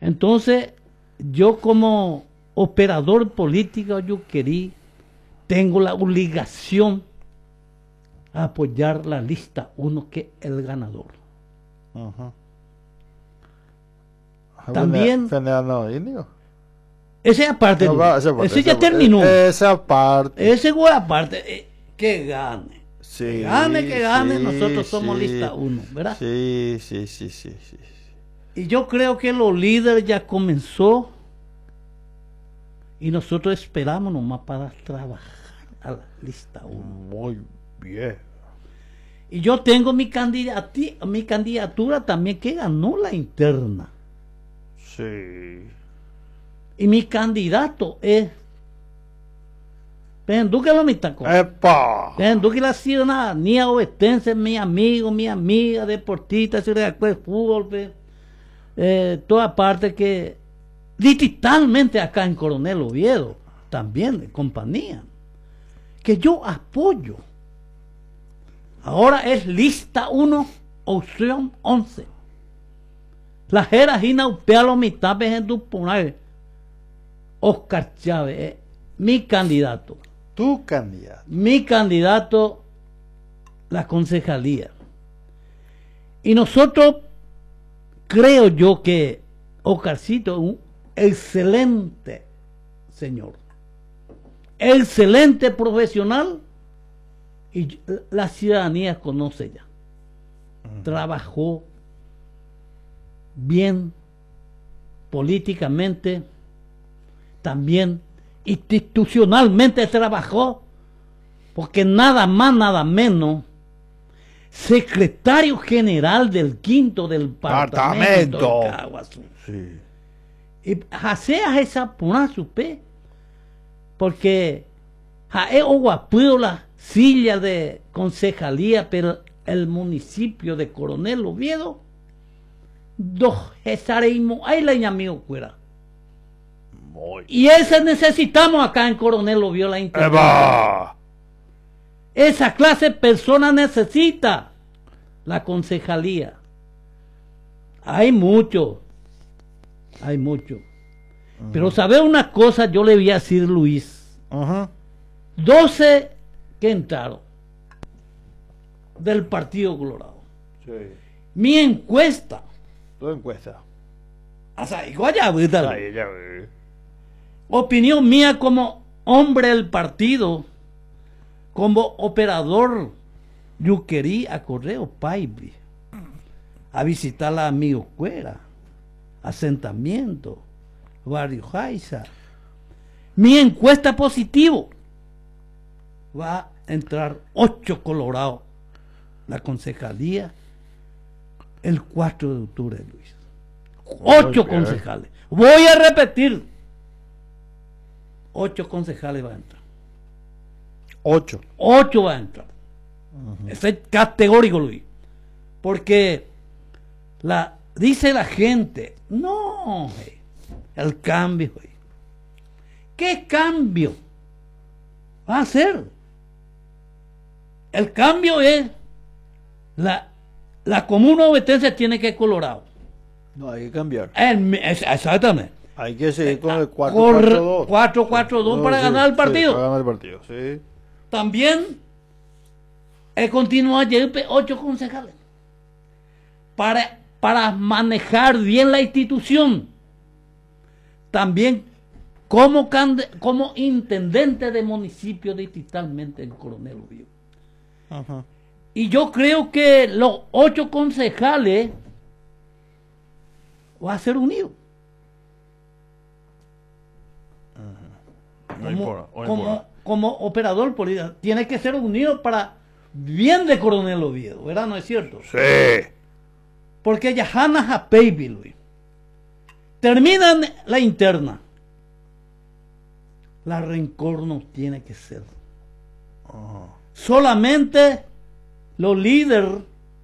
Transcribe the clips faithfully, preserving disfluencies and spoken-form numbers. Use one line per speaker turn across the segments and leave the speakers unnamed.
Entonces, yo como operador político, yo quería, tengo la obligación a apoyar la lista uno, que es el ganador.
Uh-huh.
También,
no, no,
esa aparte,
no, va, esa parte,
ese ya
esa,
terminó.
Esa parte.
Ese fue aparte, eh, que gane.
Sí,
que gane, que gane,
sí,
nosotros somos
sí,
lista uno, ¿verdad?
Sí, sí, sí, sí, sí.
Y yo creo que los líderes ya comenzó y nosotros esperamos nomás para trabajar a la lista uno.
Muy bien.
Y yo tengo mi, candidati mi candidatura también, que ganó la interna.
Sí.
Y mi candidato es Penduque lo mitaco.
¡Epa!
Penduque la ciudadanía ovetense, mi amigo, mi amiga, deportista, de fútbol, eh, toda parte que digitalmente acá en Coronel Oviedo, también de compañía, que yo apoyo. Ahora es lista uno, opción once. La jerajina upealo mitad en tu poner. Oscar Chávez, eh, mi candidato.
Tu candidato.
Mi candidato, la concejalía. Y nosotros, creo yo que Oscarcito es un excelente señor. Excelente profesional. Y la ciudadanía conoce ya. Uh-huh. Trabajó bien políticamente, también institucionalmente trabajó, porque nada más, nada menos, secretario general del quinto departamento de Caguazú.
Sí.
Y hasea esa puna supe, porque jae oguapudo la silla de concejalía, pero el municipio de Coronel Oviedo, dos esareímos, ahí la amigo fuera. Y ese necesitamos acá en Coronel Oviedo la intervención. Esa clase de persona necesita la concejalía. Hay mucho, hay mucho. Uh-huh. Pero sabe una cosa, yo le voy a decir, Luis.
Uh-huh.
doce que entraron del Partido Colorado.
Sí.
Mi encuesta.
Tu encuesta.
Hasta igual ya, ¿verdad?
Ahí, ya, ya.
Opinión mía como hombre del partido, como operador, yo quería a Correo Paibre a visitar a Amigo Cuera, asentamiento, Barrio Jaiza. Mi encuesta positivo va a entrar ocho colorados la concejalía el cuatro de octubre, Luis. Ocho concejales. Voy a repetir. Ocho concejales va a entrar.
Ocho.
Ocho va a entrar. Uh-huh. Eso es categórico, Luis. Porque la, dice la gente, no, hey, el cambio. Hey. ¿Qué cambio va a hacer? El cambio es la, la comuna ovetense tiene que ir Colorado.
No, hay que cambiar.
El, exactamente.
Hay que seguir con el cuatro cuatro dos.
cuatro cuatro dos para ganar el partido.
Sí, para ganar el partido, sí.
También he continuado ayer ocho concejales. Para, para manejar bien la institución. También como, como intendente de municipio digitalmente en Coronel Oviedo. Uh-huh. Y yo creo que los ocho concejales van a ser unidos.
Uh-huh. No
como,
importa, no
como,
importa.
como operador político, tiene que ser unido para bien de Coronel Oviedo, ¿verdad? ¿No es cierto?
Sí.
Porque ya Hannah Japeibi, Luis, terminan la interna. La rencor no tiene que ser. Uh-huh. Solamente los líderes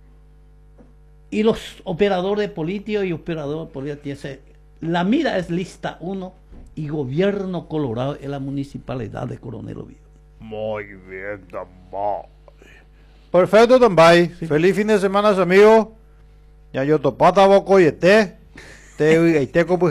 y los operadores políticos y operadores políticos. La mira es lista uno y gobierno colorado en la municipalidad de Coronel Oviedo.
Muy bien, Tambay. Perfecto, Tambay. Sí. Feliz fin de semana, amigos. Ya yo topata boco y este. Te, te,